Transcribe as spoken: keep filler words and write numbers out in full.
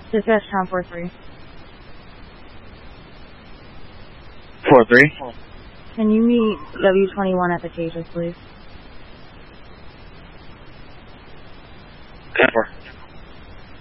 Dispatch Tom four three. four three? Can you meet W twenty-one at the cages, please? ten four.